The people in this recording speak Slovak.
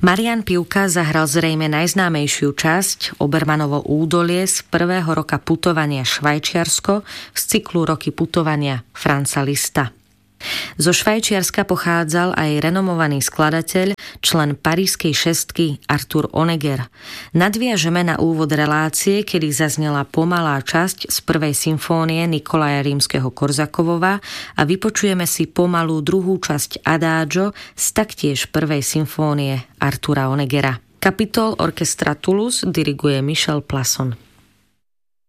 Marian Pivka zahral zrejme najznámejšiu časť Obermanovo údolie z prvého roka putovania Švajčiarsko z cyklu Roky putovania Franza Liszta. Zo Švajčiarska pochádzal aj renomovaný skladateľ, člen parískej šestky Arthur Honegger. Nadviažeme na úvod relácie, kedy zaznela pomalá časť z prvej symfónie Nikolaja Rímskeho-Korzakovova a vypočujeme si pomalú druhú časť Adagio z taktiež prvej symfónie Artura Honeggera. Kapitol orchestra Toulouse diriguje Michel Plasson.